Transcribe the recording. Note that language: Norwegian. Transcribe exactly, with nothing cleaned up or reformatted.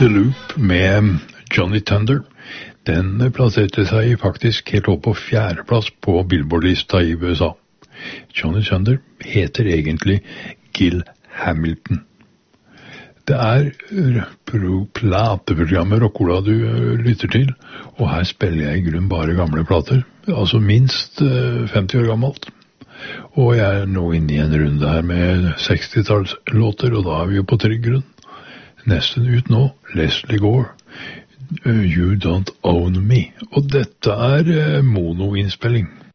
The Loop med Johnny Thunder. Den plasserte seg faktisk helt opp på fjerdeplass på Billboard-lista i U S A. Johnny Thunder heter egentlig Gil Hamilton. Det er plateprogrammet Rockola du lytter til, og her spiller jeg i grunn bare gamle plater, altså minst femti år gammelt. Og jeg er nå inne i en runde her med sekstitallslåter, og da er vi jo på trygg grunn. Nesten ut nå, Leslie Gore, You Don't Own Me. Og dette er monoinnspilling.